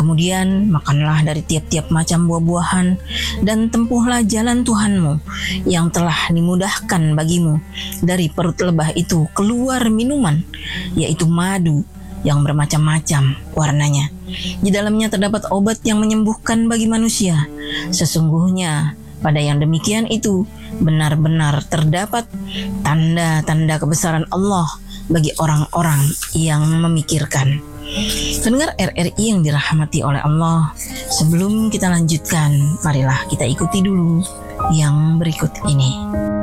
Kemudian makanlah dari tiap-tiap macam buah-buahan dan tempuhlah jalan Tuhanmu yang telah dimudahkan bagimu. Dari perut lebah itu keluar minuman, yaitu madu yang bermacam-macam warnanya. Di dalamnya terdapat obat yang menyembuhkan bagi manusia. Sesungguhnya pada yang demikian itu benar-benar terdapat tanda-tanda kebesaran Allah bagi orang-orang yang memikirkan. Pendengar RRI yang dirahmati oleh Allah, sebelum kita lanjutkan, marilah kita ikuti dulu yang berikut ini.